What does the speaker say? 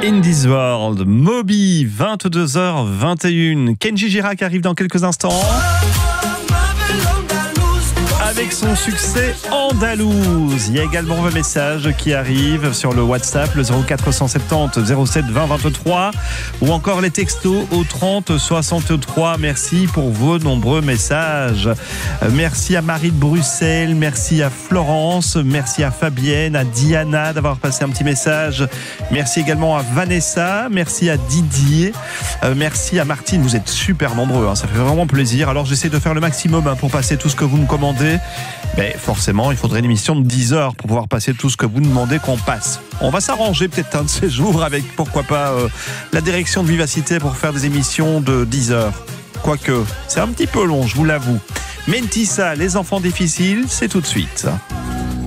In This World, Moby, 22h21. Kenji Girac arrive dans quelques instants avec son succès Andalouse. Il y a également vos messages qui arrivent sur le WhatsApp, le 0470 07 20 23, ou encore les textos au 30 63. Merci pour vos nombreux messages. Merci à Marie de Bruxelles, merci à Florence, merci à Fabienne, à Diana d'avoir passé un petit message. Merci également à Vanessa, merci à Didier, merci à Martine. Vous êtes super nombreux, ça fait vraiment plaisir. Alors j'essaie de faire le maximum pour passer tout ce que vous me commandez. Mais forcément, il faudrait une émission de 10 heures pour pouvoir passer tout ce que vous demandez qu'on passe. On va s'arranger peut-être un de ces jours avec, pourquoi pas, la direction de Vivacité pour faire des émissions de 10 heures. Quoique, c'est un petit peu long, je vous l'avoue. Mentissa, les enfants difficiles, c'est tout de suite.